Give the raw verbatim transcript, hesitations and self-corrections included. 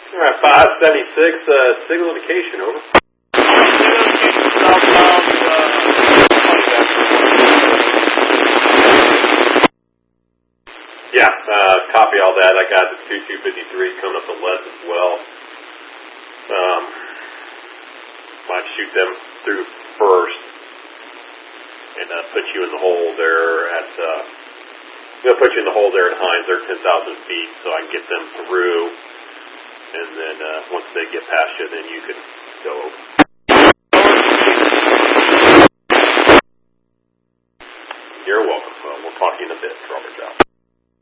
All right, five seventy-six, uh, signal indication, over. Southbound, uh, Yeah, uh, copy all that. I got the two two fifty-three coming up the left as well. Um, might shoot them through first and uh, put you in the hole there at, uh, I'm going to put you in the hole there at Hines. They're ten thousand feet, so I can get them through. And then uh, once they get past you, then you can go over.